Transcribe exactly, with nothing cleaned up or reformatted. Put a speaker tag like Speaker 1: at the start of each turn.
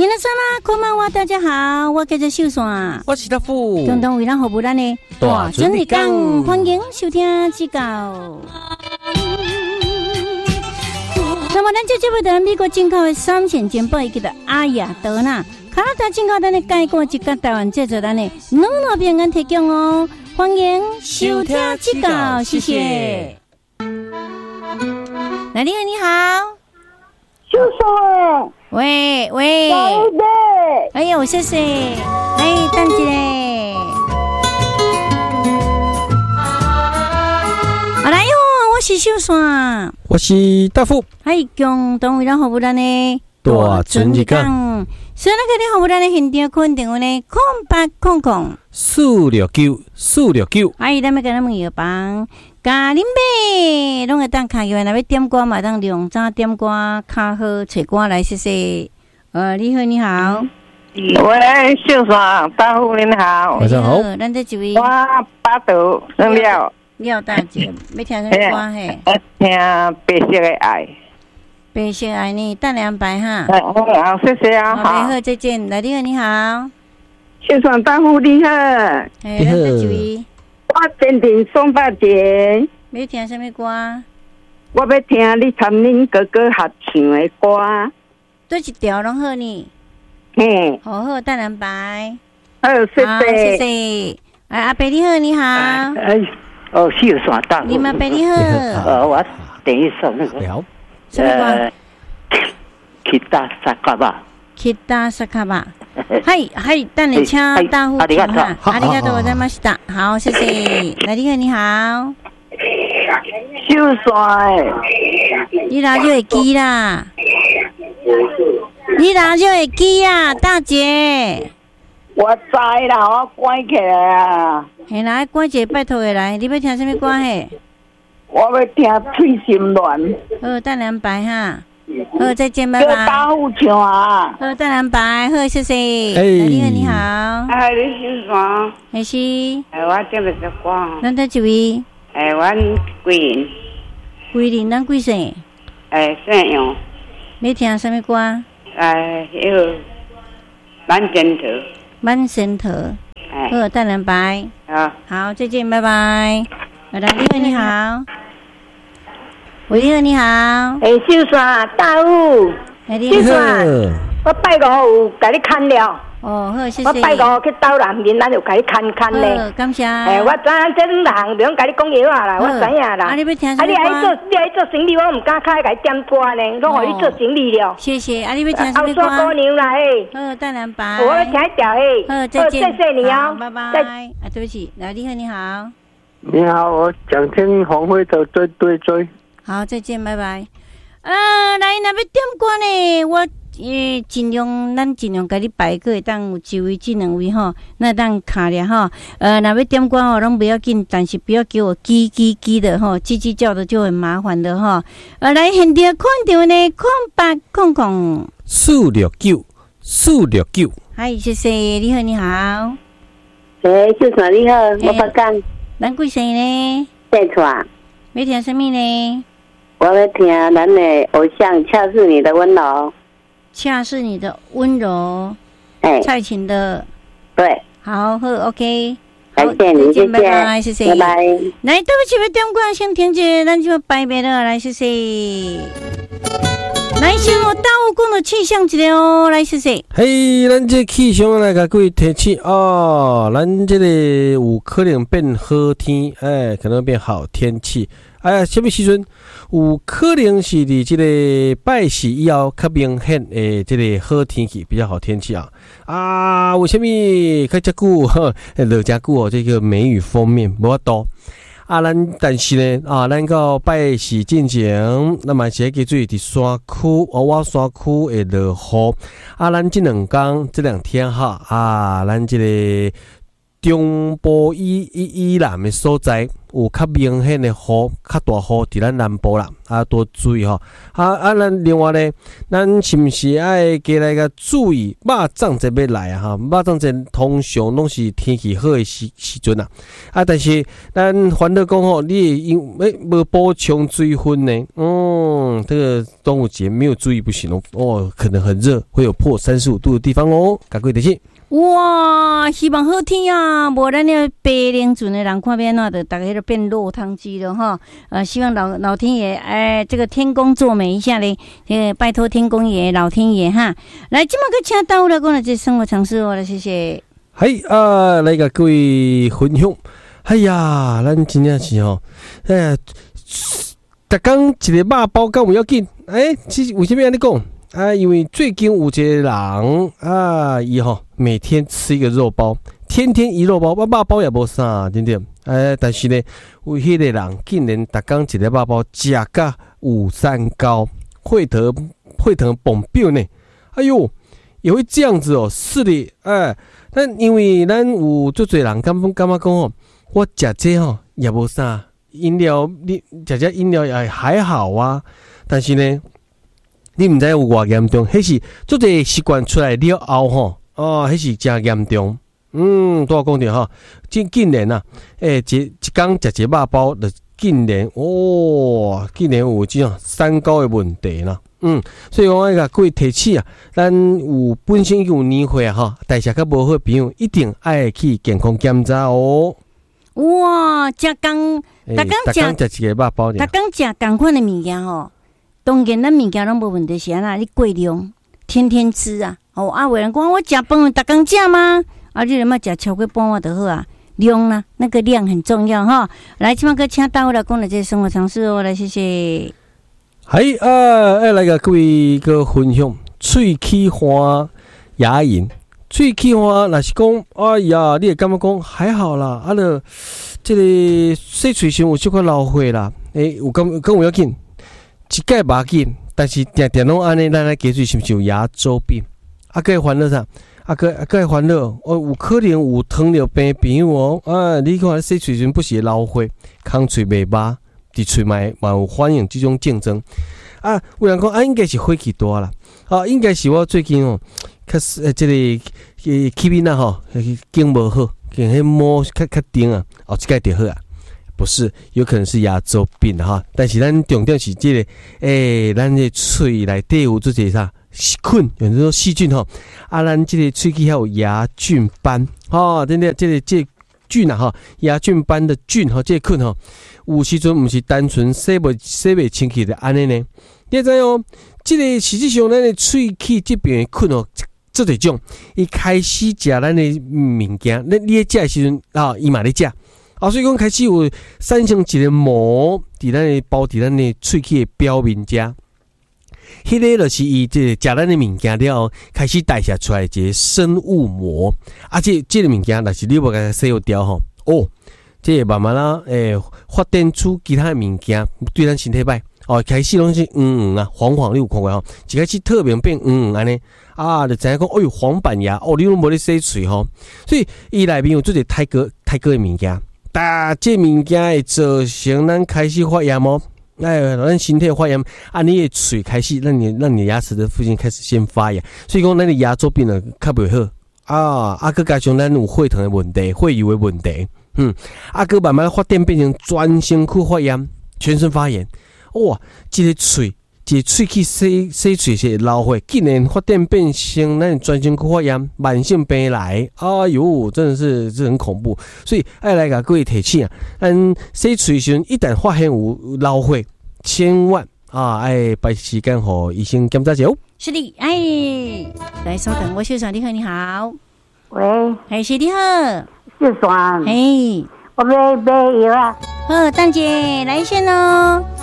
Speaker 1: 你那什么？こんばんは，大家好，我叫做秀山，
Speaker 2: 我是大富，
Speaker 1: 共同为咱服务咱的大准日讲，欢迎收听指教。那么，咱这节目在美国进口的三线节目，伊叫做阿雅德纳，卡拉达进口咱的介绍一个台湾制作咱的两路平安提供哦，欢迎收听指教，谢谢。来，你好，你好。
Speaker 3: 秀山，
Speaker 1: 喂喂，哎呦，谢谢，哎，等一下，啊来哟，我是秀山，
Speaker 2: 我是大富，
Speaker 1: 哎，共同为咱服务咱的
Speaker 2: 大准日讲，
Speaker 1: 所以咱个咧服务咱的现场肯定有呢，空八空空，
Speaker 2: 四六九四六九，
Speaker 1: 哎，咱要跟咱们药房。咖喱妹，拢会当卡去，若要点歌嘛，当用早点歌，卡好找歌来试试。呃，你好，你好。
Speaker 3: 喂，秀山，大富您好。
Speaker 2: 晚上好。
Speaker 1: 咱这一位。
Speaker 3: 我八度生了。
Speaker 1: 廖大姐，要听什么歌嘿？
Speaker 3: 听白色的爱。
Speaker 1: 白色爱呢，淡凉白哈。
Speaker 3: 好，谢谢啊。
Speaker 1: 好，好，再见。来，你好，你好。
Speaker 3: 秀山，大富你好。
Speaker 1: 哎，咱这一位。
Speaker 3: 我坚定双八节，
Speaker 1: 要听什么歌？
Speaker 3: 我要听你参恁哥哥合唱的歌。
Speaker 1: 对一条拢好呢。
Speaker 3: 嘿，
Speaker 1: 好好，淡蓝白。
Speaker 3: 好，谢谢，
Speaker 1: 谢谢。哎，阿伯你好，你好。
Speaker 4: 哎，哦，秀山大。
Speaker 1: 你们阿伯你好。
Speaker 4: 呃，我等一首那个。
Speaker 2: 好。
Speaker 1: 什么歌？
Speaker 4: 吉他萨卡巴。
Speaker 1: 吉他萨卡巴。はいはい、等你请大户唱哈，ありがとうございました。好，谢谢。来，你好，你好。
Speaker 3: 秀山，
Speaker 1: 你拿就会记啦，你拿就会记啊，大姐。
Speaker 3: 我知啦，我关起来啊。
Speaker 1: 嘿，来关姐拜托的来，你要听什么歌嘿？
Speaker 3: 我要听《醉心乱》。
Speaker 1: 好，淡蓝白哈。好，再见，拜拜。
Speaker 3: 大户唱啊！
Speaker 1: 好，淡蓝白，好，谢谢。
Speaker 2: 哎，
Speaker 1: 你好，你好。
Speaker 3: 哎，你是啥？
Speaker 1: 还是？
Speaker 3: 哎，我这边在歌。
Speaker 1: 咱这一位。
Speaker 3: 哎，我贵人。
Speaker 1: 贵人，咱贵姓？
Speaker 3: 哎，姓杨。
Speaker 1: 要听什么歌？
Speaker 3: 哎，那个满身头。
Speaker 1: 满身头。哎。好，淡蓝白。
Speaker 3: 好。
Speaker 1: 好，再见，拜拜。来，你好，你好。喂，你好，你好。
Speaker 3: 哎，秀山，大富。
Speaker 1: 哎，你
Speaker 3: 好。秀山，我拜五有甲你看了。
Speaker 1: 哦，好，谢谢。
Speaker 3: 我拜五去斗南面，咱就甲你看看咧。
Speaker 1: 好，感谢。
Speaker 3: 哎，我知影这两行不用甲你讲药啊啦，我知影啦。
Speaker 1: 啊，你要听什么歌？
Speaker 3: 啊，你爱做，你爱做生意，我唔敢开甲你点歌呢，拢互你做生意了。
Speaker 1: 谢谢。啊，你要听什么歌？
Speaker 3: 后山姑娘来诶。
Speaker 1: 好，淡蓝白。
Speaker 3: 我要听一条诶。
Speaker 1: 好，再见。
Speaker 3: 谢谢你哦，
Speaker 1: 拜拜。啊，对不起，来，你好，你好。
Speaker 4: 你好，我想听黄辉的追追追。
Speaker 1: 好，再见，拜拜。啊，来，若要点歌呢，我诶尽量，咱尽量甲你排个，当有一位、这两位吼，那当卡了吼。呃，若要点歌吼，拢不要紧，但是不要给我叽叽叽的吼，叽叽叫的就很麻烦的吼。呃，来现场看到呢，空八空空
Speaker 2: 四六九四六九。
Speaker 1: 嗨，谢谢，你好，你好。
Speaker 3: 哎，秀山你好，我发讲。
Speaker 1: 咱几岁呢？
Speaker 3: 在厝。
Speaker 1: 要听什么呢？
Speaker 3: 我要听咱的偶像《恰是你的温柔》。
Speaker 1: 恰是你的温柔。
Speaker 3: 哎，
Speaker 1: 蔡琴的。
Speaker 3: 对。
Speaker 1: 好，好 ，OK。
Speaker 3: 感谢你，谢谢，
Speaker 1: 拜拜，谢谢，
Speaker 3: 拜拜。
Speaker 1: 来，对不起，要点歌，先停一，咱就拜拜了，来，谢谢。来，先我大武讲的气象一下哦，来，谢谢。
Speaker 2: 嘿，咱这气象来甲各位提醒哦，咱这个有可能变好天，哎，可能变好天气。哎呀，什么时阵有可能是伫这个拜四以后较明显诶，这个好天气比较好天气啊啊！为什么较遮久呵，落遮久哦？这个梅雨锋面无法度啊，咱但是呢啊，咱到拜四进前，那么是记注意伫山区，哦，我山区会落雨啊。咱这两天这两天哈啊，咱这个中部以以以南的所在有较明显的雨，较大雨伫咱南部啦，啊多注意吼。啊啊，咱另外咧，咱是毋是爱加来个注意肉粽节要来啊？哈，肉粽节通常拢是天气好的时时阵啊。啊，但是咱烦恼讲吼，你因诶无补充水分呢，嗯，这个端午节没有注意不行哦，哦，可能很热，会有破三十五度的地方哦。赶快提醒。
Speaker 1: 哇，希望好天啊！无咱那白灵准的人看变哪的，大概都变落汤鸡了哈。呃，希望老老天爷，哎，这个天公作美一下嘞，呃，拜托天公爷、老天爷哈。来，今麦个请到来讲了这生活常识哦，来谢谢。
Speaker 2: 嘿啊，来个各位分享。哎呀，咱真正是吼，哎呀，逐工一个肉包敢有要紧？哎，其为什么安尼讲？啊，因为最近有一个人啊，伊吼每天吃一个肉包，天天一肉包，我肉包也无啥，对不对？哎，但是呢，有迄个人竟然逐工一个肉包食甲有三高，会疼会疼崩表呢。哎呦，也会这样子哦，是的，哎，但因为咱有足侪人感感觉讲哦，我食这吼也无啥，饮料你食这饮料也还好啊，但是呢。你毋知有偌严重，迄是做这习惯出来了后吼，哦，迄是真严重。嗯，拄我讲着吼，竟竟然啊，诶、欸，一一工食一肉包，就竟然哦，竟然有这种三高的问题啦。嗯，所以我爱甲各位提醒啊，咱有本身有年岁啊吼，代谢较无好的朋友，一定爱去健康检查哦。
Speaker 1: 哇，食工，逐工
Speaker 2: 食食一个肉包，
Speaker 1: 逐工食同款的物件吼。当然，咱物件拢无问题，是安那？你过量，天天吃啊！哦，啊，有人讲我食饭，逐工食吗？啊，你若要食超过半碗就好啊。量啦，那个量很重要哈。来，今麦个请到我来讲了这生活常识哦，来谢谢。
Speaker 2: 系啊，爱来个各位个分享，喙齿花牙龈，喙齿花若是讲，哎呀，你会感觉讲还好啦，啊了，这个洗喙上有小可老血啦，诶、欸，有咁咁有要紧。一概无紧，但是定定拢安尼，咱来加水是毋是有牙周病？啊，个烦恼啥？啊个啊个烦恼，哦，有可能有糖尿病朋友哦。啊，你看洗喙时不是老血，空喙袂捌，伫喙内嘛有反映这种症状。啊，有人讲啊，应该是火气大啦。啊，应该是我最近哦，较是呃，这个呃气味呐吼，经无好，经迄摸较较重啊，后一摆就好啊。不是，有可能是牙周病哈，但是咱重点是这个，诶、欸，咱这喙内底有这些啥细菌，有时候细菌哈，啊，咱这个喙齿还有牙菌斑，哈，真的这个这个菌啊哈，牙菌斑的菌哈，这个菌哈，有时阵不是单纯洗不洗不清气的安尼呢，你知哦，这个实际上咱的喙齿这边的菌哦，这一种，伊开始食咱的物件，你你食的时阵啊，伊嘛咧食。啊，所以讲开始有产生一个膜，伫咱的包伫咱的喙齿的表面遮，迄个就是伊这食咱的物件了后，开始代谢出来一个生物膜。啊，这这个物件，若是你无甲它洗好掉吼，哦，这会慢慢啦，诶、欸，发展出其他的物件对咱身体歹。哦，开始拢是嗯嗯啊，黄黄你有看过吼？一开始特别变嗯嗯安尼啊，就知影讲，哎呦黄板牙，哦，你拢无咧洗喙吼，所以伊内面有做者泰哥泰哥的物件。但这物件会造成咱开始发炎哦，哎，咱身体发炎，啊，你的嘴开始让你让你牙齿的附近开始先发炎，所以讲咱的牙周病呢较袂好啊，啊，佮加上咱有血糖的问题、血油的问题，嗯，啊，佮慢慢发展变成全身躯发炎、全身发炎，哇，这个嘴。一个喙齿洗洗喙是老血，竟然发展变成咱全身躯发炎、慢性病来，哎呦，真的是这很恐怖。所以爱来甲各位提醒啊，咱洗喙时一旦发现有老血，千万啊爱把时间互医生检查一下。
Speaker 1: 是的，哎，来稍等，我秀爽，你好，你好，
Speaker 5: 喂，
Speaker 1: 哎，是你好，
Speaker 5: 秀爽，
Speaker 1: 哎，
Speaker 5: 我买买药啊，
Speaker 1: 好，蛋姐来一线哦。